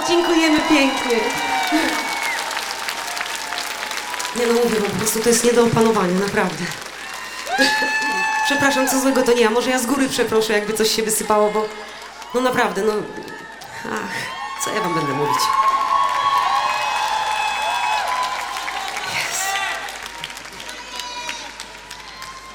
Dziękujemy pięknie. Nie no, mówię, po prostu to jest nie do opanowania, naprawdę. Przepraszam, co złego to nie ja. Może ja z góry przeproszę, jakby coś się wysypało, bo... No naprawdę, no... Ach, co ja wam będę mówić?